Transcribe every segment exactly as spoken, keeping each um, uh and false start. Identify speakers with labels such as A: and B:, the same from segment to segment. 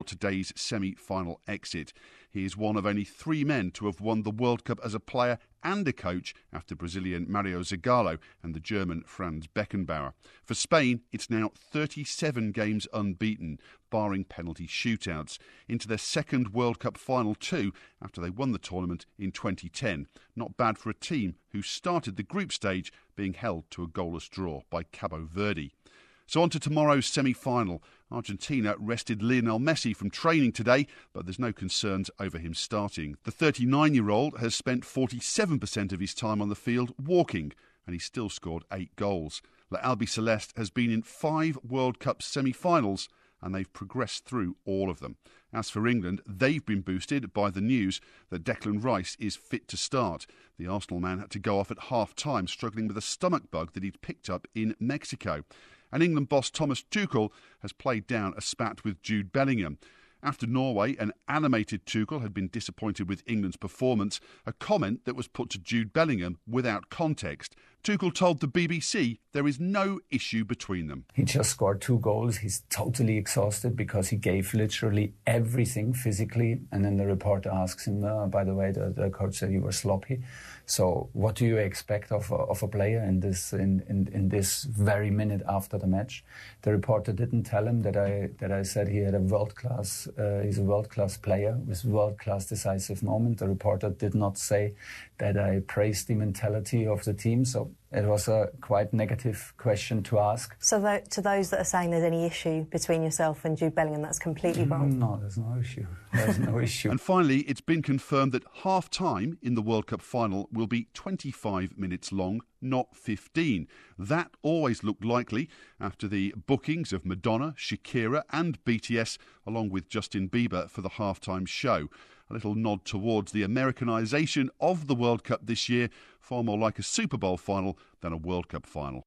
A: today's semi-final exit. He is one of only three men to have won the World Cup as a player and a coach after Brazilian Mario Zagallo and the German Franz Beckenbauer. For Spain, it's now thirty-seven games unbeaten, barring penalty shootouts, into their second World Cup final too after they won the tournament in twenty ten. Not bad for a team who started the group stage being held to a goalless draw by Cabo Verde. So on to tomorrow's semi-final. Argentina rested Lionel Messi from training today, but there's no concerns over him starting. The thirty-nine-year-old has spent forty-seven percent of his time on the field walking, and he's still scored eight goals. La Albiceleste has been in five World Cup semi-finals, and they've progressed through all of them. As for England, they've been boosted by the news that Declan Rice is fit to start. The Arsenal man had to go off at half-time, struggling with a stomach bug that he'd picked up in Mexico. And England boss Thomas Tuchel has played down a spat with Jude Bellingham. After Norway, an animated Tuchel had been disappointed with England's performance, a comment that was put to Jude Bellingham without context. Tuchel told the B B C there is no issue between them.
B: He just scored two goals. He's totally exhausted because he gave literally everything physically. And then the reporter asks him, uh, by the way, the, the coach said you were sloppy. So what do you expect of a, of a player in this in, in, in this very minute after the match? The reporter didn't tell him that I that I said he had a world class. Uh, he's a world class player with world class decisive moment. The reporter did not say that I praised the mentality of the team. So it was a quite negative question to ask.
C: So th- to those that are saying there's any issue between yourself and Jude Bellingham, that's completely wrong?
B: No, there's no issue. There's no issue.
A: And finally, it's been confirmed that half-time in the World Cup final will be twenty-five minutes long, not fifteen. That always looked likely after the bookings of Madonna, Shakira and B T S, along with Justin Bieber for the half-time show. A little nod towards the Americanisation of the World Cup this year, far more like a Super Bowl final than a World Cup final.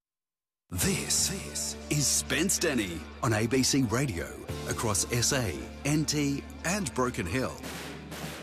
D: This, this is Spence Denny on A B C Radio across S A, N T and Broken Hill.